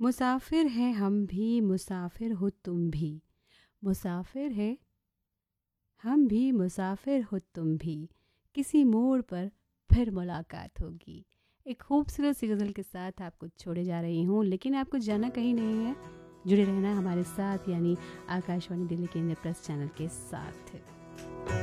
मुसाफिर हैं हम भी, मुसाफिर हो तुम भी। मुसाफिर है हम भी, मुसाफिर हो तुम भी। किसी मोड़ पर फिर मुलाकात होगी। एक खूबसूरत सी गज़ल के साथ आपको छोड़े जा रही हूँ, लेकिन आपको जाना कहीं नहीं है, जुड़े रहना हमारे साथ, यानी आकाशवाणी दिल्ली केंद्र प्रेस चैनल के साथ।